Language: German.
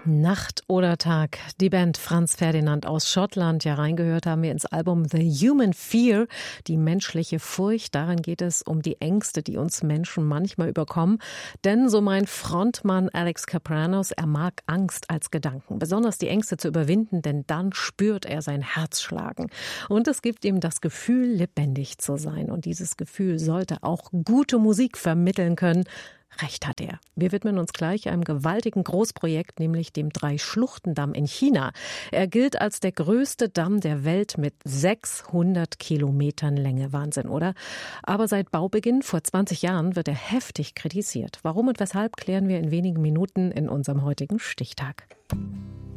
Nacht oder Tag. Die Band Franz Ferdinand aus Schottland. Ja, reingehört haben wir ins Album The Human Fear, die menschliche Furcht. Darin geht es um die Ängste, die uns Menschen manchmal überkommen. Denn, so meint Frontmann Alex Kapranos, er mag Angst als Gedanken. Besonders die Ängste zu überwinden, denn dann spürt er sein Herz schlagen. Und es gibt ihm das Gefühl, lebendig zu sein. Und dieses Gefühl sollte auch gute Musik vermitteln können. Recht hat er. Wir widmen uns gleich einem gewaltigen Großprojekt, nämlich dem Drei-Schluchten-Damm in China. Er gilt als der größte Damm der Welt mit 600 Kilometern Länge. Wahnsinn, oder? Aber seit Baubeginn vor 20 Jahren wird er heftig kritisiert. Warum und weshalb, klären wir in wenigen Minuten in unserem heutigen Stichtag.